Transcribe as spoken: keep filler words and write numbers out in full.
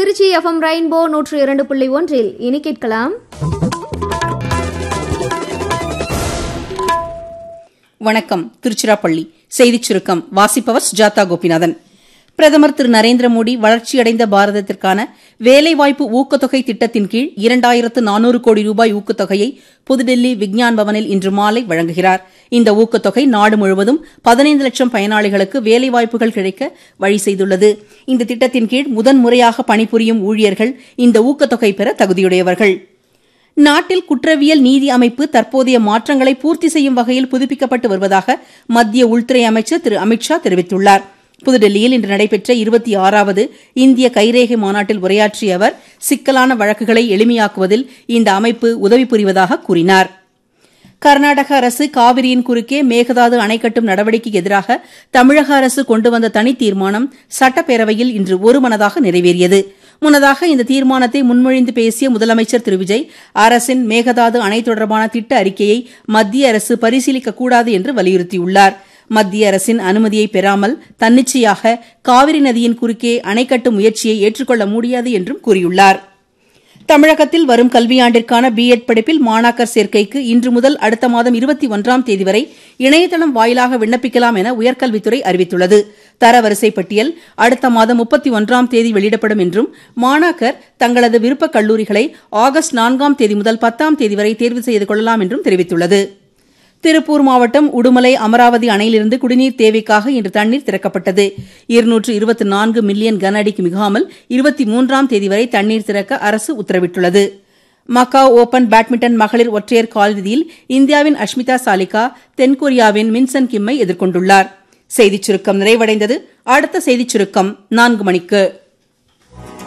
Trichy FM rainbow நூற்று இரண்டு புள்ளி ஒன்றில் இனி கேட்கலாம். வணக்கம். திருச்சிராப்பள்ளி செய்திச் சுருக்கம் வாசிப்பவர் சுஜாதா கோபிநாதன். பிரதமர் திரு நரேந்திர மோடி வளர்ச்சியடைந்த பாரதத்திற்கான வேலைவாய்ப்பு ஊக்கத்தொகை திட்டத்தின் கீழ் இரண்டாயிரத்து நானூறு கோடி ரூபாய் ஊக்கத்தொகையை புதுடில்லி விக்ஞான் பவனில் இன்று மாலை வழங்குகிறார். இந்த ஊக்கத்தொகை நாடு முழுவதும் பதினைந்து லட்சம் பயனாளிகளுக்கு வேலைவாய்ப்புகள் கிடைக்க வழி செய்துள்ளது. இந்த திட்டத்தின் கீழ் முதன்முறையாக பணிபுரியும் ஊழியர்கள் இந்த ஊக்கத்தொகை பெற தகுதியுடையவர்கள். நாட்டில் குற்றவியல் நீதி அமைப்பு தற்போதைய மாற்றங்களை பூர்த்தி செய்யும் வகையில் புதுப்பிக்கப்பட்டு வருவதாக மத்திய உள்துறை அமைச்சர் திரு அமித்ஷா தெரிவித்துள்ளார். புதுடெல்லியில் இன்று நடைபெற்ற இருபத்தி ஆறாவது இந்திய கைரேகை மாநாட்டில் உரையாற்றிய அவர் சிக்கலான வழக்குகளை எளிமையாக்குவதில் இந்த அமைப்பு உதவி புரிவதாக கூறினார். கர்நாடக அரசு காவிரியின் குறுக்கே மேகதாது அணை கட்டும் நடவடிக்கைக்கு எதிராக தமிழக அரசு கொண்டு வந்த தனி தீர்மானம் சட்டப்பேரவையில் இன்று ஒருமனதாக நிறைவேறியது. முன்னதாக இந்த தீர்மானத்தை முன்மொழிந்து பேசிய முதலமைச்சர் திரு விஜய் அரசின் மேகதாது அணை தொடர்பான திட்ட அறிக்கையை மத்திய அரசு பரிசீலிக்கக்கூடாது என்று வலியுறுத்தியுள்ளார். மத்திய அரசின் அனுமதியை பெறாமல் தன்னிச்சையாக காவிரி நதியின் குறுக்கே அணை கட்டும் முயற்சியை ஏற்றுக்கொள்ள முடியாது என்றும் கூறியுள்ளார். தமிழகத்தில் வரும் கல்வியாண்டிற்கான பி எட் படிப்பில் மாணாக்கர் சேர்க்கைக்கு இன்று முதல் அடுத்த மாதம் இருபத்தி ஒன்றாம் தேதி வரை இணையதளம் வாயிலாக விண்ணப்பிக்கலாம் என உயர்கல்வித்துறை அறிவித்துள்ளது. தரவரிசை பட்டியல் அடுத்த மாதம் முப்பத்தி ஒன்றாம் தேதி வெளியிடப்படும் என்றும் மாணாக்கர் தங்களது விருப்ப கல்லூரிகளை ஆகஸ்ட் நான்காம் தேதி முதல் பத்தாம் தேதி வரை தேர்வு செய்து கொள்ளலாம் என்றும் தெரிவித்துள்ளது. திருப்பூர் மாவட்டம் உடுமலை அமராவதி அணையிலிருந்து குடிநீர் தேவைக்காக இன்று தண்ணீர் திறக்கப்பட்டது. இருநூற்று இருபத்தி நான்கு மில்லியன் கன அடிக்கு மிகாமல் இருபத்தி மூன்றாம் தேதி வரை தண்ணீர் திறக்க அரசு உத்தரவிட்டுள்ளது. மக்காவ் ஓபன் பேட்மிண்டன் மகளிர் ஒற்றையர் காலிறுதியில் இந்தியாவின் அஷ்மிதா சாலிகா தென்கொரியாவின் மின்சன் கிம்மை எதிர்கொண்டுள்ளார். செய்திச் சுருக்கம் நிறைவடைந்தது. அடுத்த செய்திச் சுருக்கம் நான்கு மணிக்கு.